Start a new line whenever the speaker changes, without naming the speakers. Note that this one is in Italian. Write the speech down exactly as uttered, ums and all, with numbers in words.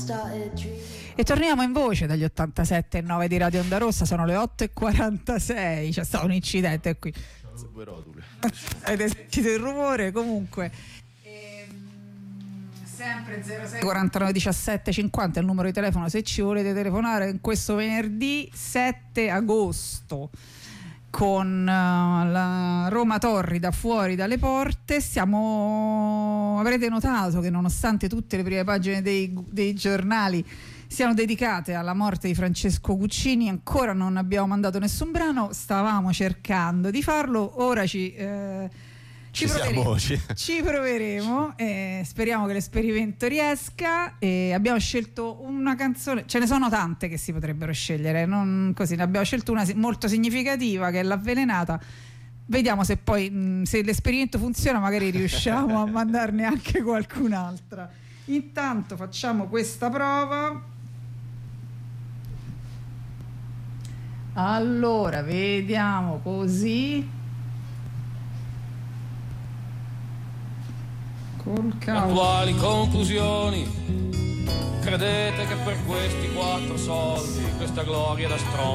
E torniamo in voce dagli ottantasette e nove di Radio Onda Rossa. Sono le otto e quarantasei. C'è stato un incidente qui.
Due rotule.
Avete sentito il rumore? Comunque sempre zero sei quarantanove diciassette cinquanta è il numero di telefono se ci volete telefonare in questo venerdì sette agosto con uh, la Roma Torrida fuori dalle porte. Stiamo, avrete notato che nonostante tutte le prime pagine dei, dei giornali siano dedicate alla morte di Francesco Guccini, ancora non abbiamo mandato nessun brano, stavamo cercando di farlo, ora ci eh, Ci,
ci
proveremo,
siamo, ci...
ci proveremo e speriamo che l'esperimento riesca. E abbiamo scelto una canzone, ce ne sono tante che si potrebbero scegliere, non così, ne abbiamo scelto una molto significativa che è L'Avvelenata. Vediamo se poi, se l'esperimento funziona, magari riusciamo a mandarne anche qualcun'altra. Intanto facciamo questa prova. Allora, vediamo così. Col cavolo.
Attuali conclusioni, credete che per questi quattro soldi questa gloria da stronzo